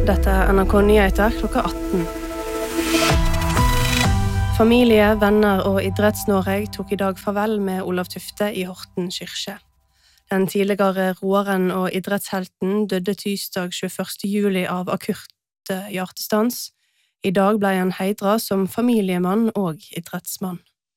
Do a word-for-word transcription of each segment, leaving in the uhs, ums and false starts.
Dette er N R K Nyheter klokka atten. Familie, venner og Idretts-Norge tok i dag farvel med Olav Tufte i Horten kyrkje. Den tidligere roeren og idrettshelten døde tirsdag tjueførste juli av akutt hjertestans. I dag ble han hedret som familiemann og idrettsmann.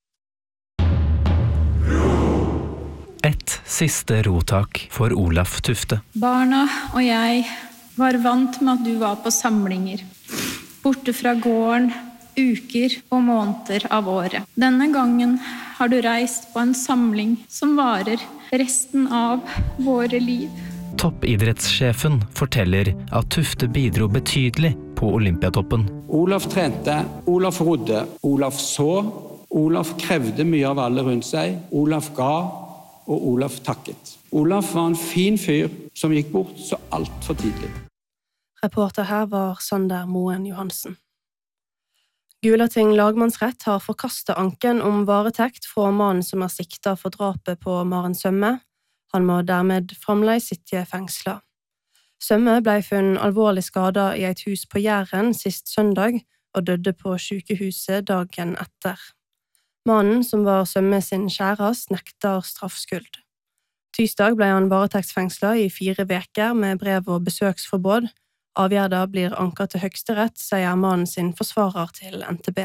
Et siste rotak for Olav Tufte. Barna og jeg var vant med at du var på samlinger, borte fra gården, uker og måneder av året. Denne gangen har du reist på en samling som varer resten av våre liv. Toppidrettssjefen forteller at Tufte bidro betydelig på Olympiatoppen. Olav trente, Olav rodde, Olav så, Olav krevde mye av alle rundt seg, Olav ga, og Olav takket. Olav var en fin fyr som gikk bort så alt for tidlig. Reporter her var Sander Moen Johansen. Gulating lagmannsrett har forkastet anken om varetekt fra mannen som er siktet for drapet på Maren Sømme. Han må dermed fremdeles sitte fengslet. Sømme ble funnet alvorlig skadet i et hus på Jæren sist søndag og døde på sykehuset dagen etter. Mannen, som var Sømme sin kjæreste, nekter straffskyld. Tirsdag ble han varetektsfengslet i fire veker med brev- og besøksforbud. Avgjørelsen blir anket til Høyesterett, sier mannen sin forsvarer til N T B.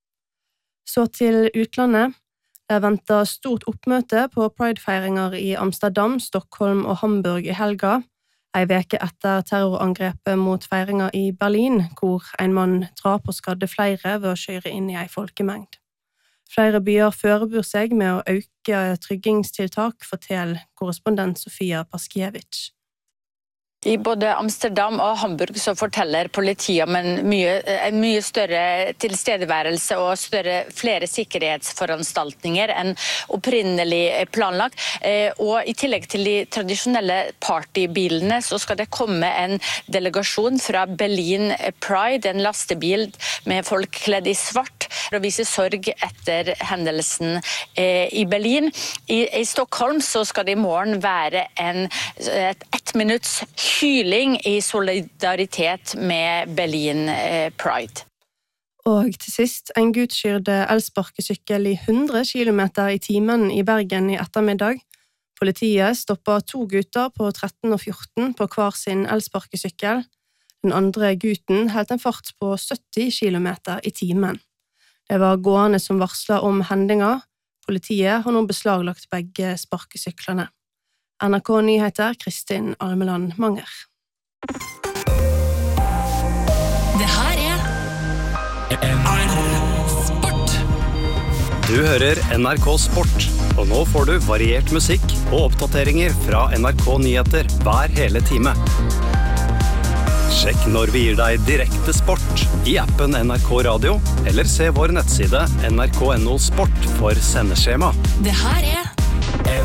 Så til utlandet. Det venter stort oppmøte på Pride-feiringer i Amsterdam, Stockholm og Hamburg i helga. En veke etter terrorangrepet mot feiringer i Berlin, hvor en mann drap og skadde flere ved å kjøre inn i en folkemengd. Flere byer forbereder seg med å øke tryggingstiltak, forteller korrespondent Sofia Paskiewicz. I både Amsterdam og Hamburg så forteller politiet om en mye, en mye større tilstedeværelse og større, flere sikkerhetsforanstaltninger enn opprinnelig planlagt. Og i tillegg til de tradisjonelle partybilene så skal det komme en delegasjon fra Berlin Pride, en lastebil med folk kledd i svart, for å vise sorg etter hendelsen i Berlin. I, i Stockholm så skal det i morgen være en et ett minutts hyling i solidaritet med Berlin Pride. Og til sist, en gutt kjørte elsparkesykkel i hundre kilometer i timen i Bergen i ettermiddag. Politiet stoppet to gutter på tretten og fjorten på hver sin elsparkesykkel. Den andre gutten holdt en fart på sytti kilometer i timen. Det var gående som varslet om hendinga. Politiet har nå beslaglagt begge sparkesyklene. N R K Nyheter, Kristin Almeland Manger. Det her er N R K Sport. Du hører N R K Sport, og nå får du variert musikk og oppdateringer fra N R K Nyheter hver hele time. Sjekk når vi gir deg direkte sport i appen N R K Radio, eller se vår nettside N R K punktum N O Sport for sendeskjema. Det her er